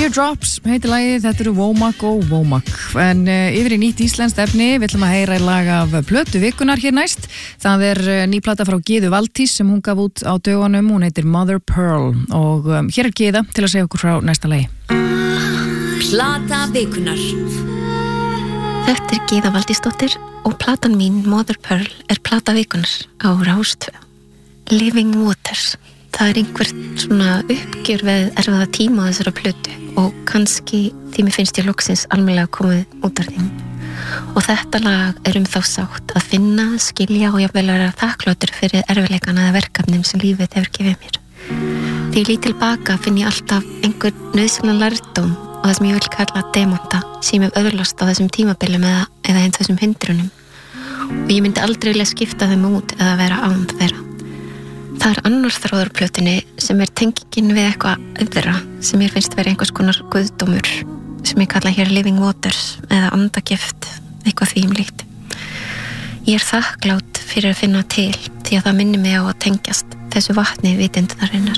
Teardrops heitir lagið, þetta eru Womack og Womack. En yfir í nýtt íslenskt efni, við ætlum að heyra í lag af plötu vikunnar hér næst. Það er ný plata frá Gyðu Valtís sem hún gaf út á dögunum, hún heitir Mother Pearl og hér er Gyða til að segja okkur frá næsta lagi. Plata vikunnar. Þetta er Gyða Valtísdóttir og platan mín Mother Pearl er plata vikunnar á Rás 2. Living Waters. Það er einhver svona uppgjör við erfiða tíma á þessara plötu og kannski því mér finnst ég loksins almennilega komið út af þeim. Og þetta lag er þá sátt að finna, skilja og jafnvel vera þakklátur fyrir erfiðleikana eða verkefnum sem lífið hefur gefið mér. Þegar ég lít tilbaka finn ég alltaf einhver nauðsynlegan lærdóm og það sem ég vil kalla demanta sem ég hef öðlast á þessum tímabilum eða einn þessum hindrunum. Og ég myndi aldrei vilja skipta þeim út eða vera án þeirra. Það er annar þráður á plötunni sem er tengingin við eitthvað öðra sem mér finnst vera einhvers konar guðdómur sem ég kalla hér Living Waters eða andagift, eitthvað því líkt. Ég er þakklát fyrir að finna til því að það minnir mig á að tengjast þessu vatni vitundarinnar.